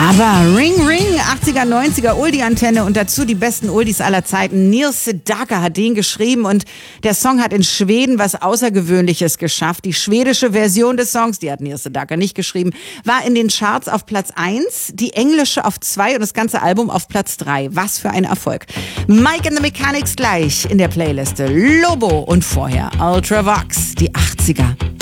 Aber Ring Ring, 80er, 90er Oldie-Antenne und dazu die besten Oldies aller Zeiten. Neil Sedaka hat den geschrieben und der Song hat in Schweden was Außergewöhnliches geschafft. Die schwedische Version des Songs, die hat Neil Sedaka nicht geschrieben, war in den Charts auf Platz 1, die englische auf 2 und das ganze Album auf Platz 3. Was für ein Erfolg. Mike and the Mechanics gleich in der Playliste. Lobo und vorher Ultravox, die 80er.